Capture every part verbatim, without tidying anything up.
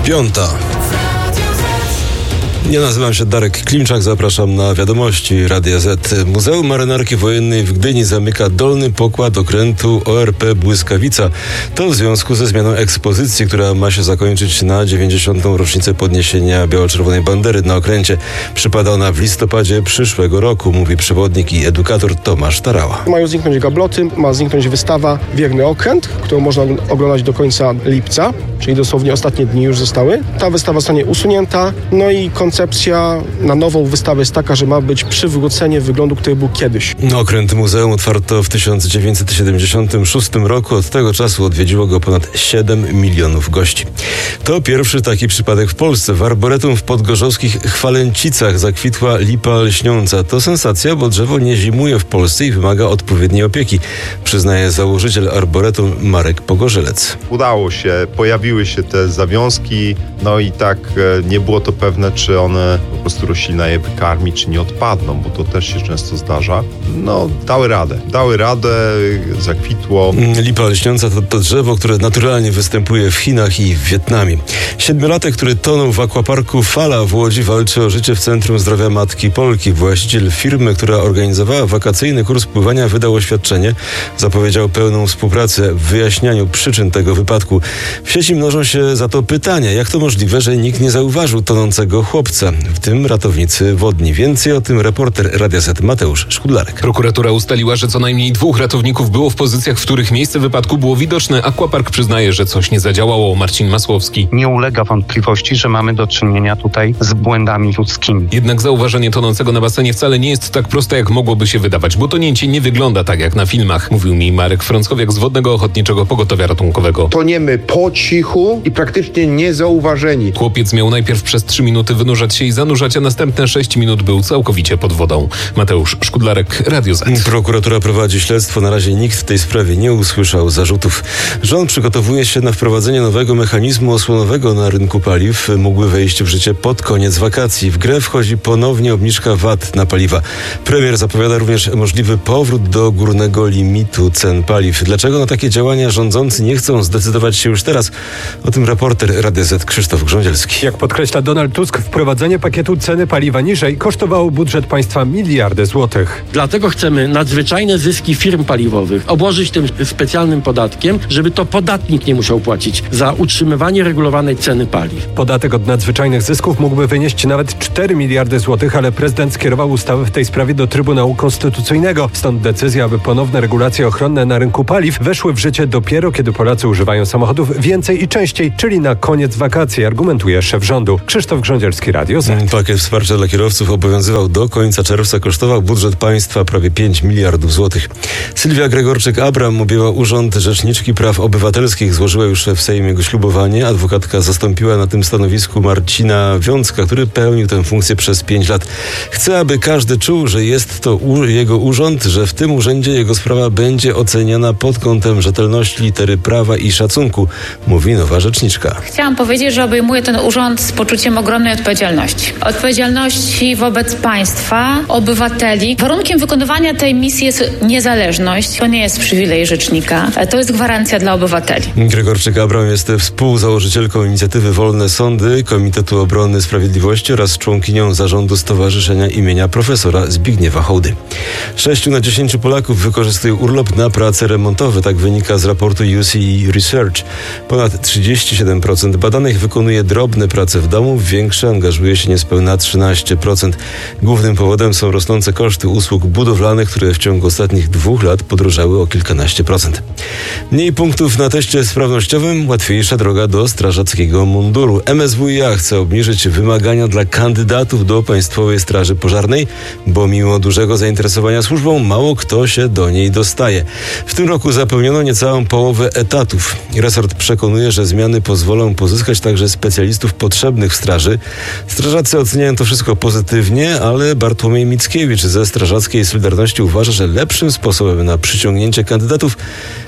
Piąta. Ja nazywam się Darek Klimczak, zapraszam na Wiadomości Radia Z. Muzeum Marynarki Wojennej w Gdyni zamyka dolny pokład okrętu O R P Błyskawica. To w związku ze zmianą ekspozycji, która ma się zakończyć na dziewięćdziesiątą rocznicę podniesienia biało-czerwonej bandery na okręcie. Przypada ona w listopadzie przyszłego roku, mówi przewodnik i edukator Tomasz Tarała. Mają zniknąć gabloty, ma zniknąć wystawa Wierny Okręt, którą można oglądać do końca lipca, czyli dosłownie ostatnie dni już zostały. Ta wystawa zostanie usunięta, no i koncepcja na nową wystawę jest taka, że ma być przywrócenie wyglądu, który był kiedyś. Okręt muzeum otwarto w tysiąc dziewięćset siedemdziesiątym szóstym roku. Od tego czasu odwiedziło go ponad siedem milionów gości. To pierwszy taki przypadek w Polsce. W arboretum w podgorzowskich Chwalęcicach zakwitła lipa lśniąca. To sensacja, bo drzewo nie zimuje w Polsce i wymaga odpowiedniej opieki, przyznaje założyciel arboretum Marek Pogorzelec. Udało się, pojawiły się te zawiązki, no i tak nie było to pewne, czy one po prostu roślina je wykarmi, czy nie odpadną, bo to też się często zdarza. No, dały radę. Dały radę, zakwitło. Lipa lśniąca to, to drzewo, które naturalnie występuje w Chinach i w Wietnamie. Siedmiolatek, który tonął w akwaparku Fala w Łodzi, walczy o życie w Centrum Zdrowia Matki Polki. Właściciel firmy, która organizowała wakacyjny kurs pływania, wydał oświadczenie. Zapowiedział pełną współpracę w wyjaśnianiu przyczyn tego wypadku. W sieci mnożą się za to pytania, jak to możliwe, że nikt nie zauważył tonącego chłopca, w tym ratownicy wodni. Więcej o tym reporter Radia Z Mateusz Szkudlarek. Prokuratura ustaliła, że co najmniej dwóch ratowników było w pozycjach, w których miejsce wypadku było widoczne. Aquapark przyznaje, że coś nie zadziałało. Marcin Masłowski. Nie ulega wątpliwości, że mamy do czynienia tutaj z błędami ludzkimi. Jednak zauważenie tonącego na basenie wcale nie jest tak proste, jak mogłoby się wydawać, bo tonięcie nie wygląda tak jak na filmach, mówił mi Marek Frąckowiak z Wodnego Ochotniczego Pogotowia Ratunkowego. Toniemy po cichu i praktycznie niezauważeni. Chłopiec miał najpierw przez trzy minuty wynurzać się i zanurzać, a następne sześć minut był całkowicie pod wodą. Mateusz Szkudlarek, Radio Z. Prokuratura prowadzi śledztwo. Na razie nikt w tej sprawie nie usłyszał zarzutów. Rząd przygotowuje się na wprowadzenie nowego mechanizmu osłonowego na rynku paliw. Mógłby wejść w życie pod koniec wakacji. W grę wchodzi ponownie obniżka V A T na paliwa. Premier zapowiada również możliwy powrót do górnego limitu cen paliw. Dlaczego na takie działania rządzący nie chcą zdecydować się już teraz? O tym reporter Radia Z Krzysztof Grządzielski. Jak podkreśla Donald Tusk, wprowadzenie pakietu ceny paliwa niżej kosztowało budżet państwa miliardy złotych. Dlatego chcemy nadzwyczajne zyski firm paliwowych obłożyć tym specjalnym podatkiem, żeby to podatnik nie musiał płacić za utrzymywanie regulowanej ceny paliw. Podatek od nadzwyczajnych zysków mógłby wynieść nawet cztery miliardy złotych, ale prezydent skierował ustawę w tej sprawie do Trybunału Konstytucyjnego. Stąd decyzja, aby ponowne regulacje ochronne na rynku paliw weszły w życie dopiero, kiedy Polacy używają samochodów więcej i częściej, czyli na koniec wakacji, argumentuje szef rządu. Krzysztof Grządzielski, Radio Z. Pakiet wsparcia dla kierowców obowiązywał do końca czerwca, kosztował budżet państwa prawie pięć miliardów złotych. Sylwia Gregorczyk-Abram objęła urząd Rzeczniczki Praw Obywatelskich. Złożyła już w Sejmie jego ślubowanie. Adwokatka zastąpiła na tym stanowisku Marcina Wiącka, który pełnił tę funkcję przez pięć lat. Chce, aby każdy czuł, że jest to u- jego urząd, że w tym urzędzie jego sprawa będzie oceniana pod kątem rzetelności, litery prawa i szacunku, mówi nowa rzeczniczka. Chciałam powiedzieć, że obejmuję ten urząd z poczuciem ogromnej odpowiedzialności. Odpowiedzialności wobec państwa, obywateli. Warunkiem wykonywania tej misji jest niezależność. To nie jest przywilej rzecznika. To jest gwarancja dla obywateli. Gregorczyk-Abram jest współzałożycielką inicjatywy Wolne Sądy, Komitetu Obrony Sprawiedliwości oraz członkinią zarządu Stowarzyszenia imienia profesora Zbigniewa Hołdy. Sześciu na dziesięciu Polaków wykorzystuje urlop na prace remontowe. Tak wynika z raportu U C Research. Ponad trzydzieści siedem procent badanych wykonuje drobne prace w domu, większe angażuje się niespełna trzynaście procent. Głównym powodem są rosnące koszty usług budowlanych, które w ciągu ostatnich dwóch lat podrożały o kilkanaście procent. Mniej punktów na teście sprawnościowym, łatwiejsza droga do strażackiego munduru. M S W i A chce obniżyć wymagania dla kandydatów do Państwowej Straży Pożarnej, bo mimo dużego zainteresowania służbą mało kto się do niej dostaje. W tym roku zapełniono niecałą połowę etatów. Resort przekonuje, że zmiany pozwolą pozyskać także specjalistów potrzebnych w straży. Strażacy oceniają to wszystko pozytywnie, ale Bartłomiej Mickiewicz ze Strażackiej Solidarności uważa, że lepszym sposobem na przyciągnięcie kandydatów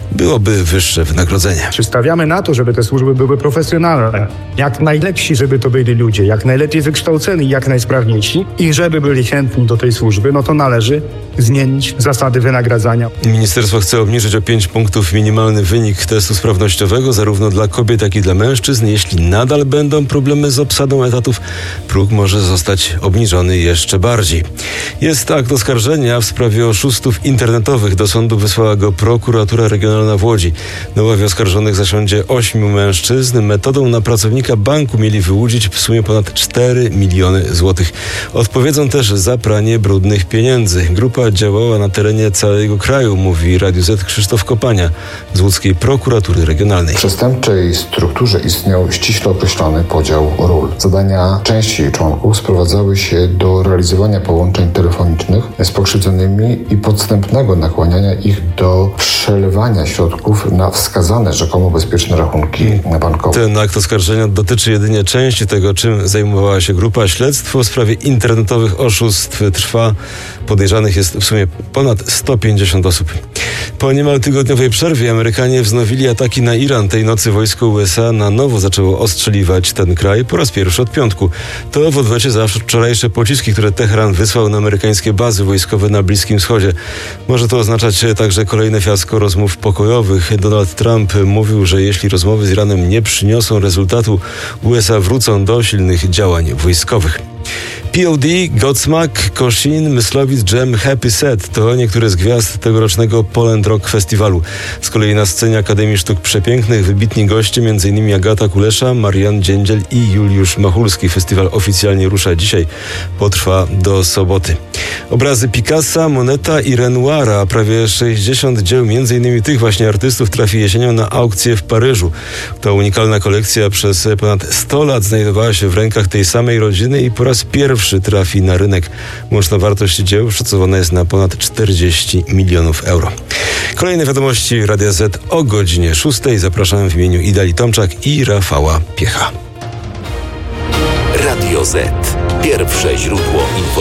byłoby wyższe wynagrodzenie. Czy stawiamy na to, żeby te służby były profesjonalne, jak najlepsi, żeby to byli ludzie, jak najlepiej wykształceni, jak najsprawniejsi i żeby byli chętni do tej służby, no to należy zmienić zasady wynagradzania. Ministerstwo chce obniżyć o pięć punktów minimalny wynik testu sprawnościowego zarówno dla kobiet, jak i dla mężczyzn. Jeśli nadal będą problemy z obsadą etatów, próg może zostać obniżony jeszcze bardziej. Jest akt oskarżenia w sprawie oszustów internetowych. Do sądu wysłała go prokuratura regionalna w Łodzi. Na ławie oskarżonych zasiądzie ośmiu mężczyzn. Metodą na pracownika banku mieli wyłudzić w sumie ponad cztery miliony złotych. Odpowiedzą też za pranie brudnych pieniędzy. Grupa działała na terenie całego kraju, mówi Radiu Z Krzysztof Kopania z łódzkiej prokuratury regionalnej. W przestępczej strukturze istniał ściśle określony podział ról. Zadania części jej członków sprowadzały się do realizowania połączeń telefonicznych z pokrzywdzonymi i podstępnego nakłaniania ich do przelewania środków na wskazane rzekomo bezpieczne rachunki bankowe. Ten akt oskarżenia dotyczy jedynie części tego, czym zajmowała się grupa. Śledztwo w sprawie internetowych oszustw trwa. Podejrzanych jest w sumie ponad sto pięćdziesiąt osób. Po niemal tygodniowej przerwie Amerykanie wznowili ataki na Iran. Tej nocy wojsko U S A na nowo zaczęło ostrzeliwać ten kraj po raz pierwszy od piątku. To w odwecie za wczorajsze pociski, które Teheran wysłał na amerykańskie bazy wojskowe na Bliskim Wschodzie. Może to oznaczać także kolejne fiasko rozmów pokojowych. Donald Trump mówił, że jeśli rozmowy z Iranem nie przyniosą rezultatu, U S A wrócą do silnych działań wojskowych. P O D, Godsmack, Koszin, Myslowic, Jam, Happy Set to niektóre z gwiazd tegorocznego Poland Rock Festiwalu. Z kolei na scenie Akademii Sztuk Przepięknych wybitni goście, m.in. Agata Kulesza, Marian Dziędziel i Juliusz Machulski. Festiwal oficjalnie rusza dzisiaj, potrwa do soboty. Obrazy Picassa, Moneta i Renoira, prawie sześćdziesiąt dzieł m.in. tych właśnie artystów trafi jesienią na aukcję w Paryżu. Ta unikalna kolekcja przez ponad sto lat znajdowała się w rękach tej samej rodziny i po raz pierwszy trafi na rynek. Łączna wartość dzieł szacowana jest na ponad czterdzieści milionów euro. Kolejne wiadomości Radia Z o godzinie szóstej. Zapraszam w imieniu Idali Tomczak i Rafała Piecha. Radio Z. Pierwsze źródło informacji.